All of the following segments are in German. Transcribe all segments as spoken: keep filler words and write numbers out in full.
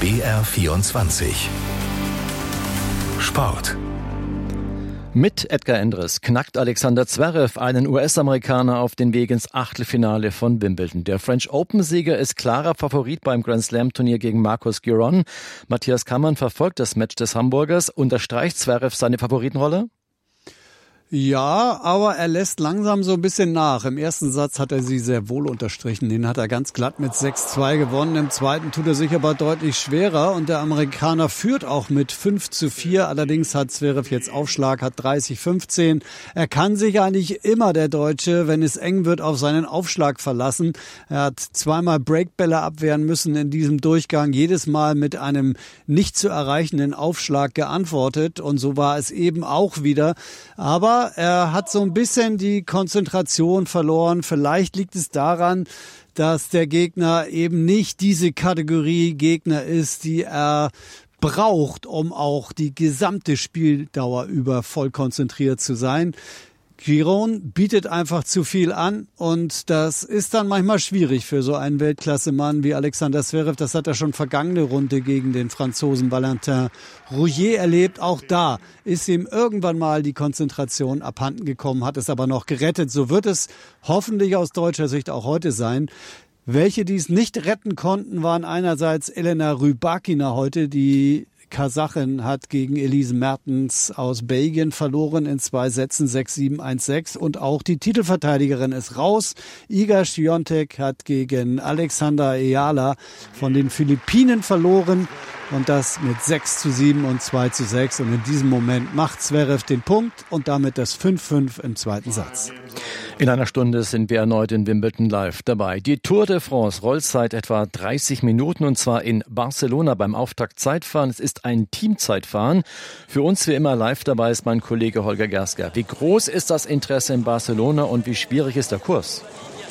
B R vierundzwanzig Sport. Mit Edgar Endres knackt Alexander Zverev einen U S-Amerikaner auf den Weg ins Achtelfinale von Wimbledon. Der French Open-Sieger ist klarer Favorit beim Grand-Slam-Turnier gegen Marcus Giron. Matthias Kammann verfolgt das Match des Hamburgers. Unterstreicht Zverev seine Favoritenrolle? Ja, aber er lässt langsam so ein bisschen nach. Im ersten Satz hat er sie sehr wohl unterstrichen. Den hat er ganz glatt mit sechs zwei gewonnen. Im zweiten tut er sich aber deutlich schwerer. Und der Amerikaner führt auch mit fünf zu vier. Allerdings hat Zverev jetzt Aufschlag, hat dreißig fünfzehn. Er kann sich eigentlich immer, der Deutsche, wenn es eng wird, auf seinen Aufschlag verlassen. Er hat zweimal Breakbälle abwehren müssen in diesem Durchgang. Jedes Mal mit einem nicht zu erreichenden Aufschlag geantwortet. Und so war es eben auch wieder. Aber er hat so ein bisschen die Konzentration verloren. Vielleicht liegt es daran, dass der Gegner eben nicht diese Kategorie Gegner ist, die er braucht, um auch die gesamte Spieldauer über voll konzentriert zu sein. Giron bietet einfach zu viel an und das ist dann manchmal schwierig für so einen Weltklasse-Mann wie Alexander Zverev. Das hat er schon vergangene Runde gegen den Franzosen Valentin Rougier erlebt. Auch da ist ihm irgendwann mal die Konzentration abhanden gekommen, hat es aber noch gerettet. So wird es hoffentlich aus deutscher Sicht auch heute sein. Welche dies nicht retten konnten, waren einerseits Elena Rybakina heute, die Kasachin hat gegen Elise Mertens aus Belgien verloren in zwei Sätzen sechs sieben eins sechs und auch die Titelverteidigerin ist raus. Iga Świątek hat gegen Alexander Ayala von den Philippinen verloren und das mit sechs zu sieben und zwei zu sechs und in diesem Moment macht Zverev den Punkt und damit das fünf fünf im zweiten Satz. In einer Stunde sind wir erneut in Wimbledon live dabei. Die Tour de France rollt seit etwa dreißig Minuten und zwar in Barcelona beim Auftaktzeitfahren. Es ist ein Teamzeitfahren. Für uns wie immer live dabei ist mein Kollege Holger Gersker. Wie groß ist das Interesse in Barcelona und wie schwierig ist der Kurs?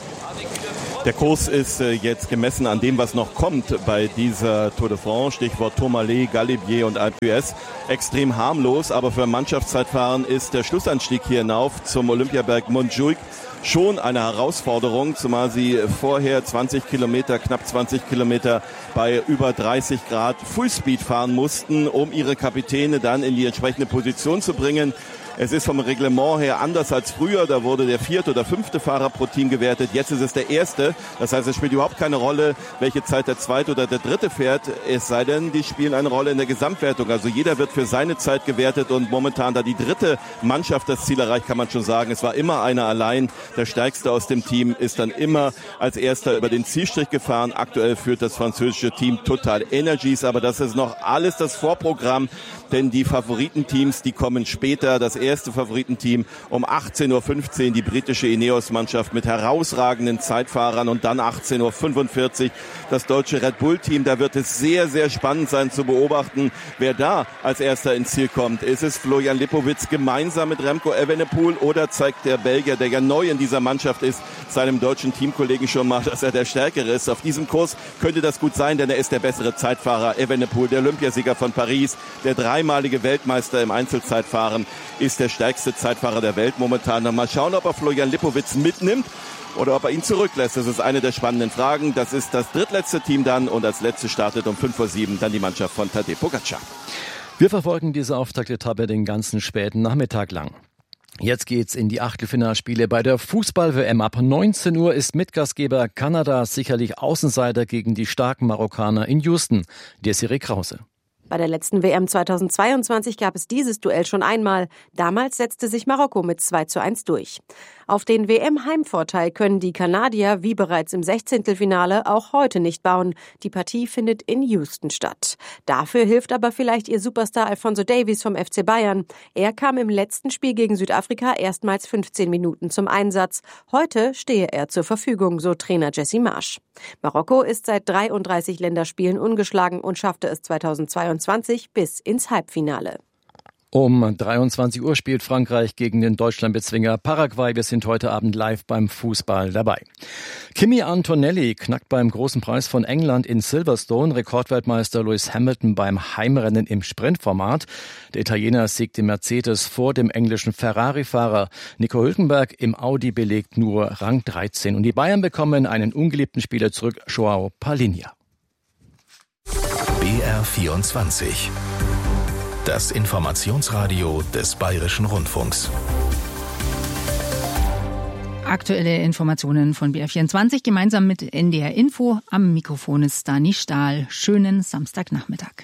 Der Kurs ist äh, jetzt gemessen an dem, was noch kommt bei dieser Tour de France, Stichwort Tourmalet, Galibier und Alpe d'Huez, extrem harmlos. Aber für Mannschaftszeitfahren ist der Schlussanstieg hier hinauf zum Olympiaberg Montjuic schon eine Herausforderung, zumal sie vorher zwanzig Kilometer, knapp zwanzig Kilometer bei über dreißig Grad Fullspeed fahren mussten, um ihre Kapitäne dann in die entsprechende Position zu bringen. Es ist vom Reglement her anders als früher. Da wurde der vierte oder fünfte Fahrer pro Team gewertet. Jetzt ist es der erste. Das heißt, es spielt überhaupt keine Rolle, welche Zeit der zweite oder der dritte fährt. Es sei denn, die spielen eine Rolle in der Gesamtwertung. Also jeder wird für seine Zeit gewertet und momentan, da die dritte Mannschaft das Ziel erreicht, kann man schon sagen, es war immer einer allein. Der Stärkste aus dem Team ist dann immer als Erster über den Zielstrich gefahren. Aktuell führt das französische Team Total Energies. Aber das ist noch alles das Vorprogramm. Denn die Favoritenteams, die kommen später. Das erste Favoritenteam um achtzehn Uhr fünfzehn, die britische Ineos-Mannschaft mit herausragenden Zeitfahrern und dann achtzehn Uhr fünfundvierzig das deutsche Red Bull-Team. Da wird es sehr, sehr spannend sein zu beobachten, wer da als Erster ins Ziel kommt. Ist es Florian Lipowitz gemeinsam mit Remco Evenepoel oder zeigt der Belgier, der ja neu in dieser Mannschaft ist, seinem deutschen Teamkollegen schon mal, dass er der Stärkere ist? Auf diesem Kurs könnte das gut sein, denn er ist der bessere Zeitfahrer. Evenepoel, der Olympiasieger von Paris, der drei Dreimalige Weltmeister im Einzelzeitfahren, ist der stärkste Zeitfahrer der Welt momentan. Mal schauen, ob er Florian Lipowitz mitnimmt oder ob er ihn zurücklässt. Das ist eine der spannenden Fragen. Das ist das drittletzte Team dann und als letztes startet um fünf vor sieben dann die Mannschaft von Tadej Pogačar. Wir verfolgen diese Auftaktetappe den ganzen späten Nachmittag lang. Jetzt geht's in die Achtelfinalspiele bei der Fußball-W M. Ab neunzehn Uhr ist Mitgastgeber Kanada sicherlich Außenseiter gegen die starken Marokkaner in Houston. Desiree Krause. Bei der letzten W M zweitausendzweiundzwanzig gab es dieses Duell schon einmal. Damals setzte sich Marokko mit zwei zu eins durch. Auf den W M-Heimvorteil können die Kanadier, wie bereits im Sechzehntelfinale, auch heute nicht bauen. Die Partie findet in Houston statt. Dafür hilft aber vielleicht ihr Superstar Alphonso Davies vom F C Bayern. Er kam im letzten Spiel gegen Südafrika erstmals fünfzehn Minuten zum Einsatz. Heute stehe er zur Verfügung, so Trainer Jesse Marsch. Marokko ist seit dreiunddreißig Länderspielen ungeschlagen und schaffte es zweitausendzweiundzwanzig bis ins Halbfinale. Um dreiundzwanzig Uhr spielt Frankreich gegen den Deutschlandbezwinger Paraguay. Wir sind heute Abend live beim Fußball dabei. Kimi Antonelli knackt beim großen Preis von England in Silverstone Rekordweltmeister Lewis Hamilton beim Heimrennen im Sprintformat. Der Italiener siegte Mercedes vor dem englischen Ferrari-Fahrer. Nico Hülkenberg im Audi belegt nur Rang dreizehn. Und die Bayern bekommen einen ungeliebten Spieler zurück, João Palhinha. B R vierundzwanzig. Das Informationsradio des Bayerischen Rundfunks. Aktuelle Informationen von B R vierundzwanzig gemeinsam mit N D R Info. Am Mikrofon ist Dani Stahl. Schönen Samstagnachmittag.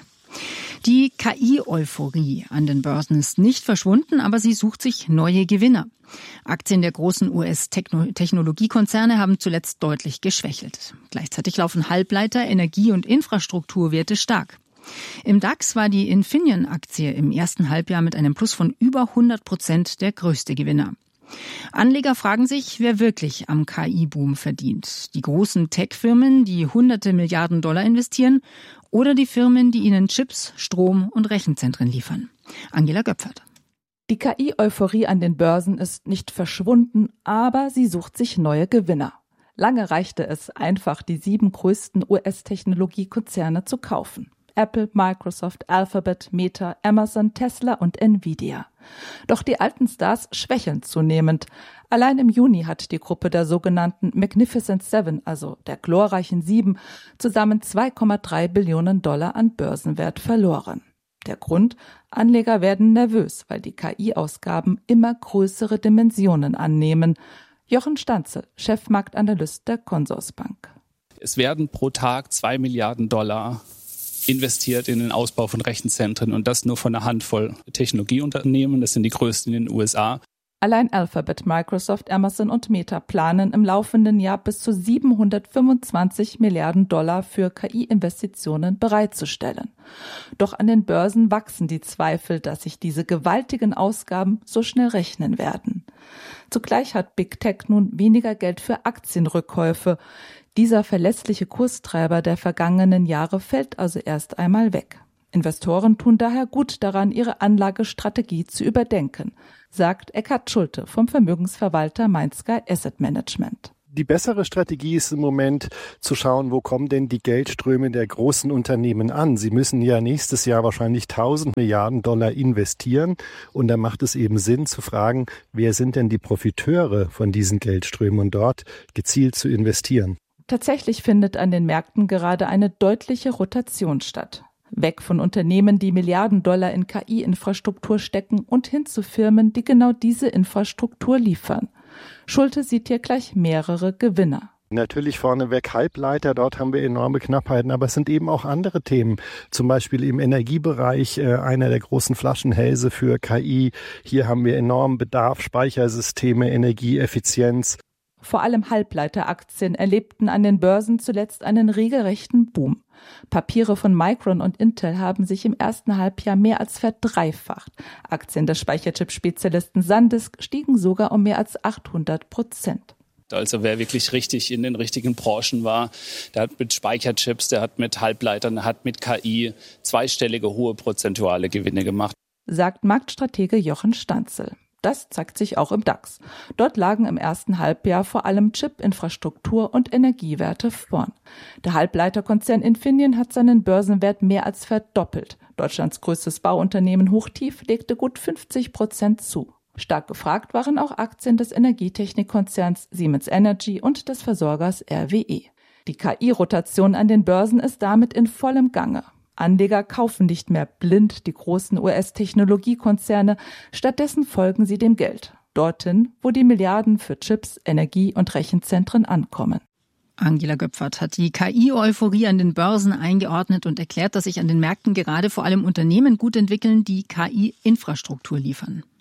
Die K I-Euphorie an den Börsen ist nicht verschwunden, aber sie sucht sich neue Gewinner. Aktien der großen U S-Technologiekonzerne haben zuletzt deutlich geschwächelt. Gleichzeitig laufen Halbleiter-, Energie- und Infrastrukturwerte stark. Im DAX war die Infineon-Aktie im ersten Halbjahr mit einem Plus von über hundert Prozent der größte Gewinner. Anleger fragen sich, wer wirklich am K I-Boom verdient. Die großen Tech-Firmen, die hunderte Milliarden Dollar investieren, oder die Firmen, die ihnen Chips, Strom und Rechenzentren liefern. Angela Göpfert. Die K I-Euphorie an den Börsen ist nicht verschwunden, aber sie sucht sich neue Gewinner. Lange reichte es einfach, die sieben größten U S-Technologiekonzerne zu kaufen. Apple, Microsoft, Alphabet, Meta, Amazon, Tesla und Nvidia. Doch die alten Stars schwächeln zunehmend. Allein im Juni hat die Gruppe der sogenannten Magnificent Seven, also der glorreichen Sieben, zusammen zwei Komma drei Billionen Dollar an Börsenwert verloren. Der Grund? Anleger werden nervös, weil die K I-Ausgaben immer größere Dimensionen annehmen. Jochen Stanzel, Chefmarktanalyst der Consorsbank. Es werden pro Tag zwei Milliarden Dollar investiert in den Ausbau von Rechenzentren und das nur von einer Handvoll Technologieunternehmen. Das sind die größten in den U S A. Allein Alphabet, Microsoft, Amazon und Meta planen im laufenden Jahr bis zu siebenhundertfünfundzwanzig Milliarden Dollar für K I-Investitionen bereitzustellen. Doch an den Börsen wachsen die Zweifel, dass sich diese gewaltigen Ausgaben so schnell rechnen werden. Zugleich hat Big Tech nun weniger Geld für Aktienrückkäufe. Dieser verlässliche Kurstreiber der vergangenen Jahre fällt also erst einmal weg. Investoren tun daher gut daran, ihre Anlagestrategie zu überdenken, sagt Eckhard Schulte vom Vermögensverwalter Mainsky Asset Management. Die bessere Strategie ist im Moment zu schauen, wo kommen denn die Geldströme der großen Unternehmen an. Sie müssen ja nächstes Jahr wahrscheinlich tausend Milliarden Dollar investieren. Und da macht es eben Sinn zu fragen, wer sind denn die Profiteure von diesen Geldströmen und dort gezielt zu investieren. Tatsächlich findet an den Märkten gerade eine deutliche Rotation statt. Weg von Unternehmen, die Milliarden Dollar in K I-Infrastruktur stecken und hin zu Firmen, die genau diese Infrastruktur liefern. Schulte sieht hier gleich mehrere Gewinner. Natürlich vorneweg Halbleiter, dort haben wir enorme Knappheiten, aber es sind eben auch andere Themen, zum Beispiel im Energiebereich, äh, einer der großen Flaschenhälse für K I. Hier haben wir enormen Bedarf, Speichersysteme, Energieeffizienz. Vor allem Halbleiteraktien erlebten an den Börsen zuletzt einen regelrechten Boom. Papiere von Micron und Intel haben sich im ersten Halbjahr mehr als verdreifacht. Aktien des Speicherchip-Spezialisten SanDisk stiegen sogar um mehr als achthundert Prozent. Also wer wirklich richtig in den richtigen Branchen war, der hat mit Speicherchips, der hat mit Halbleitern, der hat mit K I zweistellige hohe prozentuale Gewinne gemacht, sagt Marktstratege Jochen Stanzel. Das zeigt sich auch im DAX. Dort lagen im ersten Halbjahr vor allem Chip-Infrastruktur und Energiewerte vorn. Der Halbleiterkonzern Infineon hat seinen Börsenwert mehr als verdoppelt. Deutschlands größtes Bauunternehmen Hochtief legte gut fünfzig Prozent zu. Stark gefragt waren auch Aktien des Energietechnikkonzerns Siemens Energy und des Versorgers R W E. Die K I-Rotation an den Börsen ist damit in vollem Gange. Anleger kaufen nicht mehr blind die großen U S-Technologiekonzerne, stattdessen folgen sie dem Geld, dorthin, wo die Milliarden für Chips, Energie- und Rechenzentren ankommen. Angela Göpfert hat die K I-Euphorie an den Börsen eingeordnet und erklärt, dass sich an den Märkten gerade vor allem Unternehmen gut entwickeln, die K I-Infrastruktur liefern.